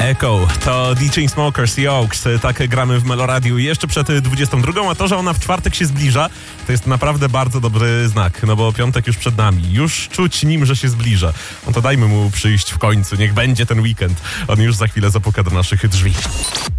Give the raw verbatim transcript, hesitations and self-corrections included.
Echo, to The Chainsmokers i Oaks. Tak gramy w Meloradiu jeszcze przed dwudziestą drugą, a to, że ona w czwartek się zbliża, to jest naprawdę bardzo dobry znak, no bo piątek już przed nami. Już czuć nim, że się zbliża. No to dajmy mu przyjść w końcu, niech będzie ten weekend. On już za chwilę zapuka do naszych drzwi.